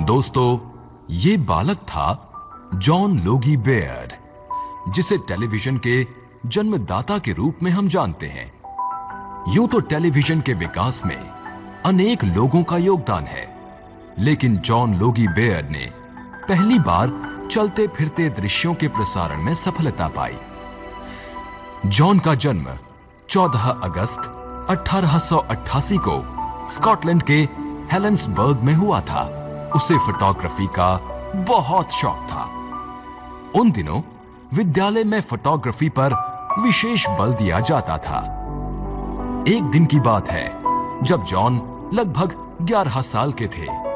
दोस्तों, ये बालक था जॉन लोगी बेयर्ड, जिसे टेलीविजन के जन्मदाता के रूप में हम जानते हैं। यूं तो टेलीविजन के विकास में अनेक लोगों का योगदान है, लेकिन जॉन लोगी बेयर्ड ने पहली बार चलते फिरते दृश्यों के प्रसारण में सफलता पाई। जॉन का जन्म 14 अगस्त 1888 को स्कॉटलैंड के हेलेंसबर्ग में हुआ था। उसे फोटोग्राफी का बहुत शौक था। उन दिनों विद्यालय में फोटोग्राफी पर विशेष बल दिया जाता था। एक दिन की बात है जब जॉन लगभग 11 साल के थे।